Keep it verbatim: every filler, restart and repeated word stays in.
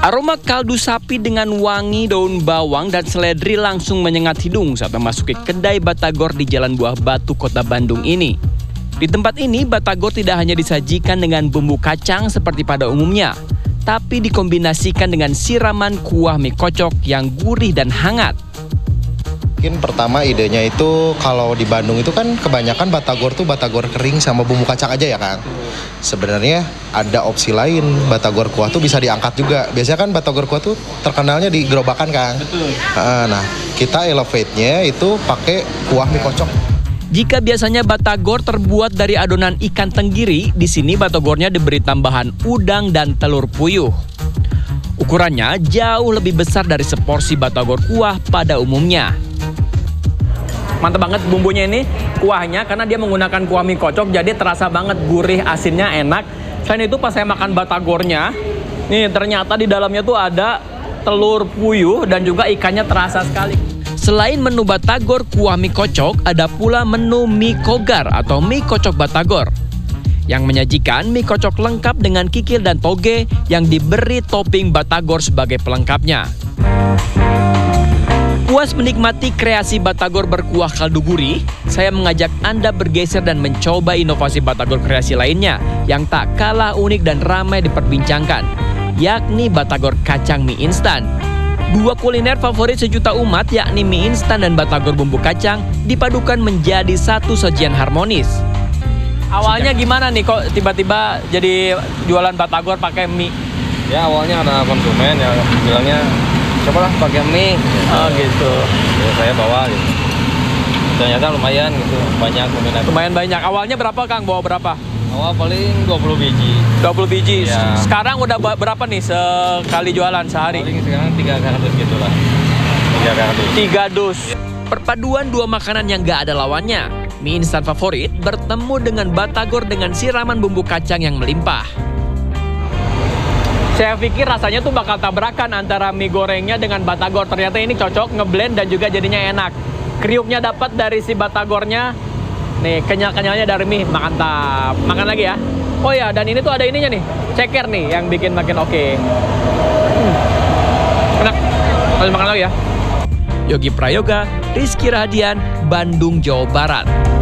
Aroma kaldu sapi dengan wangi daun bawang dan seledri langsung menyengat hidung saat memasuki kedai Batagor di Jalan Buah Batu, Kota Bandung ini. Di tempat ini, Batagor tidak hanya disajikan dengan bumbu kacang seperti pada umumnya, tapi dikombinasikan dengan siraman kuah mie kocok yang gurih dan hangat. Mungkin pertama idenya itu kalau di Bandung itu kan kebanyakan Batagor tuh Batagor kering sama bumbu kacang aja ya Kang. Sebenarnya ada opsi lain, Batagor kuah tuh bisa diangkat juga. Biasanya kan Batagor kuah tuh terkenalnya di gerobakan Kang. Betul. Nah, kita elevate-nya itu pakai kuah mie kocok. Jika biasanya Batagor terbuat dari adonan ikan tenggiri, di sini Batagornya diberi tambahan udang dan telur puyuh. Ukurannya jauh lebih besar dari seporsi Batagor kuah pada umumnya. Mantap banget bumbunya ini, kuahnya karena dia menggunakan kuah mie kocok jadi terasa banget gurih, asinnya enak. Selain itu pas saya makan Batagornya, nih ternyata di dalamnya tuh ada telur puyuh dan juga ikannya terasa sekali. Selain menu Batagor kuah mie kocok, ada pula menu mie kogar atau mie kocok Batagor yang menyajikan mie kocok lengkap dengan kikil dan toge yang diberi topping Batagor sebagai pelengkapnya. Puas menikmati kreasi Batagor berkuah kaldu gurih, saya mengajak Anda bergeser dan mencoba inovasi Batagor kreasi lainnya yang tak kalah unik dan ramai diperbincangkan, yakni Batagor kacang mie instan. Dua kuliner favorit sejuta umat yakni mie instan dan Batagor bumbu kacang dipadukan menjadi satu sajian harmonis. Awalnya gimana nih kok tiba-tiba jadi jualan Batagor pakai mie? Ya awalnya ada konsumen yang bilangnya cobalah pakai mie. Oh gitu. Ya, saya bawa gitu. Ternyata lumayan gitu, banyak peminat. Lumayan banyak. Awalnya berapa Kang? Bawa berapa? Awal paling dua pul biji. dua puluh biji. Ya. Sekarang udah berapa nih sekali jualan sehari? Paling sekarang tiga kardus gitu lah. Tiga kardus. Tiga dus. Perpaduan dua makanan yang gak ada lawannya. Mie instan favorit bertemu dengan Batagor dengan siraman bumbu kacang yang melimpah. Saya pikir rasanya tuh bakal tabrakan antara mie gorengnya dengan Batagor. Ternyata ini cocok, ngeblend dan juga jadinya enak. Kriuknya dapat dari si Batagornya. Nih, kenyal-kenyalnya dari mie, mantap. Makan lagi ya. Oh ya, dan ini tuh ada ininya nih, ceker nih yang bikin makin oke. Hmm. Enak. Lanjut makan lagi ya. Yogi Prayoga, Rizky Rahadian, Bandung, Jawa Barat.